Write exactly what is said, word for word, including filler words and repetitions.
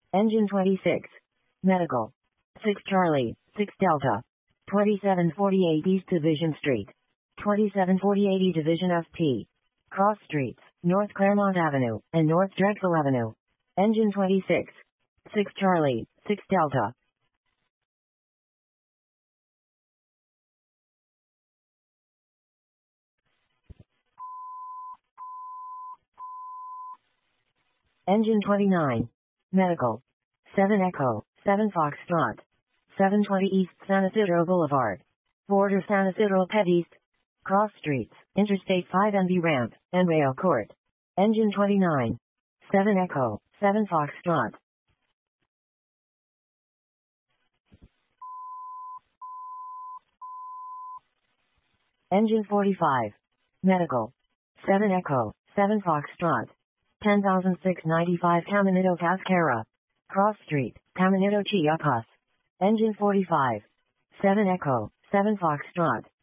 Engine twenty-six. Medical. six Charlie, six Delta. twenty-seven forty-eight East Division Street. twenty-seven forty-eight E Division F P. Cross Streets, North Claremont Avenue, and North Drexel Avenue. Engine twenty-six. six Charlie, six Delta. Engine twenty-nine. Medical. seven Echo, seven Foxtrot. seven twenty East San Isidro Boulevard. Border San Isidro Pet East. Cross Streets, Interstate five N B Ramp, and Rail Court. Engine twenty-nine. seven Echo, seven Foxtrot. Engine forty-five. Medical. seven Echo, seven Foxtrot. ten thousand six hundred ninety-five Caminito Cascara. Cross Street, Caminito Chiapas. Engine forty-five. seven Echo, seven Foxtrot.